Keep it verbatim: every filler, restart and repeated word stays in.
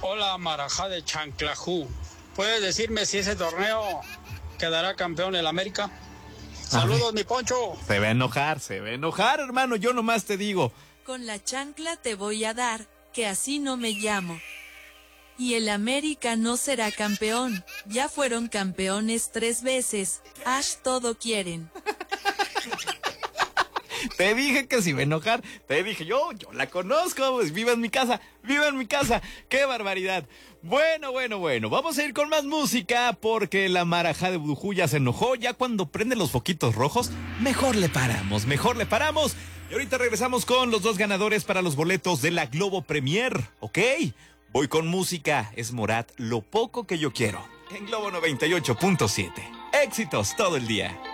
Hola, Marajá de Chanclajú. ¿Puedes decirme si ese torneo quedará campeón el América? Saludos, mi Poncho. Se va a enojar, se va a enojar, hermano. Yo nomás te digo. Con la chancla te voy a dar, que así no me llamo. Y el América no será campeón. Ya fueron campeones tres veces. Ash todo quieren. Te dije que se iba a enojar. Te dije, yo, yo la conozco. Pues viva en mi casa, viva en mi casa. ¡Qué barbaridad! Bueno, bueno, bueno. Vamos a ir con más música porque la Marajá de Budujú ya se enojó. Ya cuando prende los foquitos rojos, mejor le paramos, mejor le paramos. Y ahorita regresamos con los dos ganadores para los boletos de la Globo Premier. ¿Ok? Voy con música. Es Morat, Lo Poco Que Yo Quiero. En Globo noventa y ocho punto siete. Éxitos todo el día.